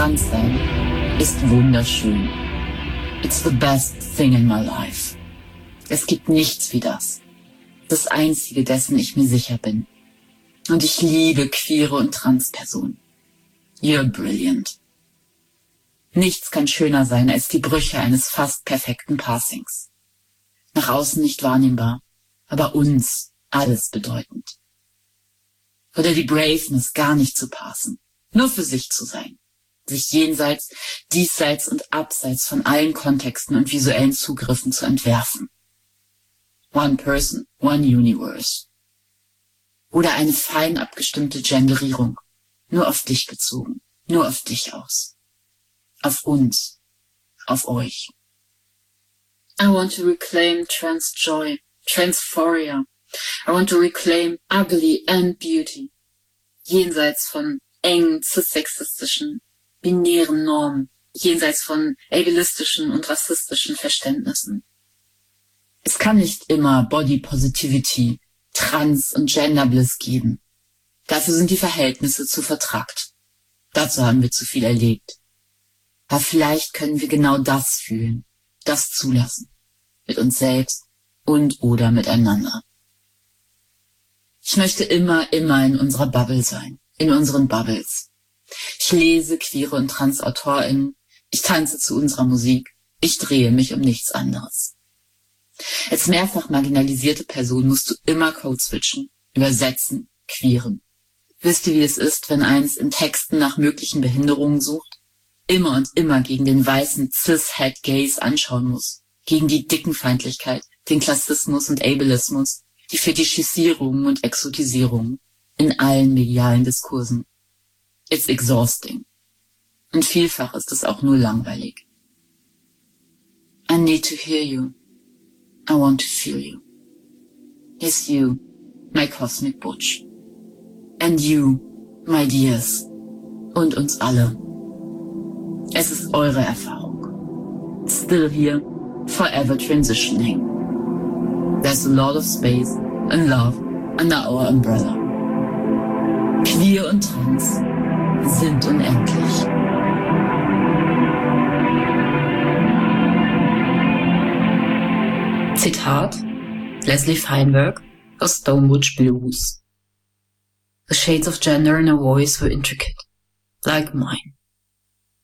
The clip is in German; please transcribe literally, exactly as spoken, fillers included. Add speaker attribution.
Speaker 1: Trans sein ist wunderschön. It's the best thing in my life. Es gibt nichts wie das. Das Einzige, dessen ich mir sicher bin. Und ich liebe queere und Transpersonen. You're brilliant. Nichts kann schöner sein als die Brüche eines fast perfekten Passings. Nach außen nicht wahrnehmbar, aber uns alles bedeutend. Oder die Braveness, gar nicht zu passen, nur für sich zu sein. Sich jenseits, diesseits und abseits von allen Kontexten und visuellen Zugriffen zu entwerfen. One person, one universe. Oder eine fein abgestimmte Genderierung, nur auf dich bezogen, nur auf dich aus. Auf uns, auf euch. I want to reclaim trans joy, transphoria. I want to reclaim ugly and beauty. Jenseits von engen, cis-sexistischen, binären Normen, jenseits von ableistischen und rassistischen Verständnissen. Es kann nicht immer Body Positivity, Trans- und Genderbliss geben. Dafür sind die Verhältnisse zu vertrackt. Dazu haben wir zu viel erlebt. Aber vielleicht können wir genau das fühlen, das zulassen. Mit uns selbst und oder miteinander. Ich möchte immer, immer in unserer Bubble sein. In unseren Bubbles. Ich lese queere und Trans-AutorInnen. Ich tanze zu unserer Musik. Ich drehe mich um nichts anderes. Als mehrfach marginalisierte Person musst du immer Code switchen, übersetzen, queeren. Wisst ihr, wie es ist, wenn eins in Texten nach möglichen Behinderungen sucht? Immer und immer gegen den weißen Cis-Het-Gaze anschauen muss. Gegen die Dickenfeindlichkeit, den Klassismus und Ableismus, die Fetischisierung und Exotisierung in allen medialen Diskursen. It's exhausting. Und vielfach ist es auch nur langweilig. I need to hear you. I want to feel you. Yes, you, my cosmic butch. And you, my dears. Und uns alle. Es ist eure Erfahrung. Still here, forever transitioning. There's a lot of space and love under our umbrella. Queer und trans sind unendlich. Zitat Leslie Feinberg aus Stonebridge Blues. The shades of gender in her voice were intricate, like mine.